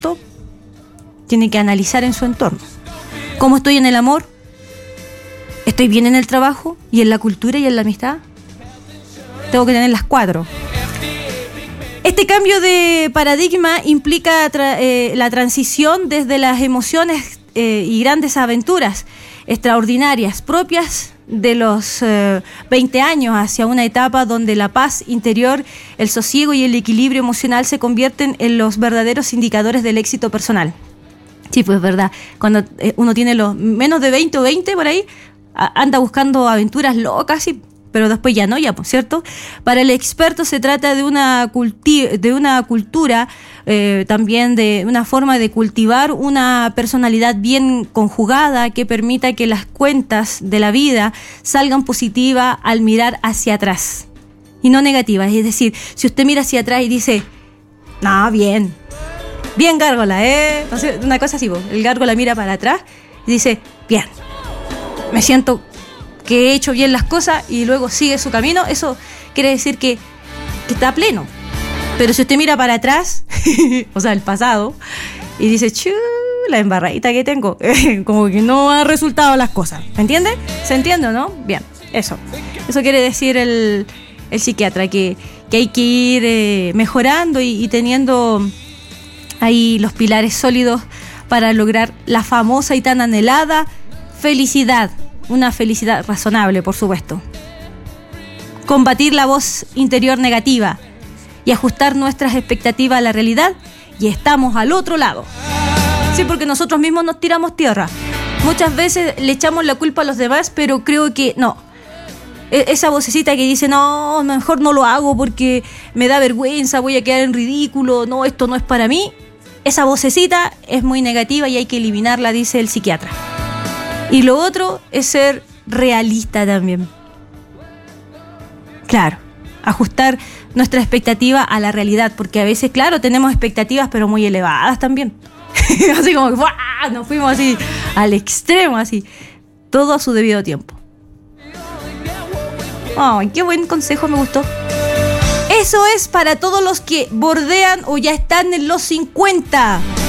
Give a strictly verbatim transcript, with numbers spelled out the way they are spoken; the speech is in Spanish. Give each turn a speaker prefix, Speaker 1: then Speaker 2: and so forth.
Speaker 1: tiene que analizar en su entorno. ¿Cómo estoy en el amor? ¿Estoy bien en el trabajo? ¿Y en la cultura y en la amistad? Tengo que tener las cuatro. Este cambio de paradigma implica tra- eh, la transición desde las emociones eh, y grandes aventuras extraordinarias propias de los eh, veinte años hacia una etapa donde la paz interior, el sosiego y el equilibrio emocional se convierten en los verdaderos indicadores del éxito personal. Sí, pues es verdad. Cuando eh, uno tiene los menos de veinte o veinte por ahí, a- anda buscando aventuras locas y pero después ya no, ya, pues, ¿cierto? Para el experto se trata de una, culti- de una cultura, eh, también de una forma de cultivar una personalidad bien conjugada que permita que las cuentas de la vida salgan positivas al mirar hacia atrás y no negativas. Es decir, si usted mira hacia atrás y dice, no, bien, bien gárgola, ¿eh? Entonces, una cosa así, pues, el gárgola mira para atrás y dice, bien, me siento que he hecho bien las cosas y luego sigue su camino, eso quiere decir que, que está pleno. Pero si usted mira para atrás, o sea, el pasado, y dice, chu, la embarradita que tengo, como que no han resultado las cosas. ¿Me entiende? ¿Se entiende, no? Bien, eso. Eso quiere decir el, el psiquiatra, que, que hay que ir eh, mejorando y, y teniendo ahí los pilares sólidos para lograr la famosa y tan anhelada felicidad. Una felicidad razonable, por supuesto. Combatir la voz interior negativa y ajustar nuestras expectativas a la realidad, y estamos al otro lado. Sí, porque nosotros mismos nos tiramos tierra. Muchas veces le echamos la culpa a los demás, pero creo que no. Esa vocecita que dice, no, mejor no lo hago porque me da vergüenza, voy a quedar en ridículo, no, esto no es para mí. Esa vocecita es muy negativa y hay que eliminarla, dice el psiquiatra. Y lo otro es ser realista también. Claro, ajustar nuestra expectativa a la realidad, porque a veces, claro, tenemos expectativas, pero muy elevadas también. Así como que ¡buah! Nos fuimos así al extremo, así. Todo a su debido tiempo. ¡Ay, qué buen consejo, me gustó! Eso es para todos los que bordean o ya están en los cincuenta.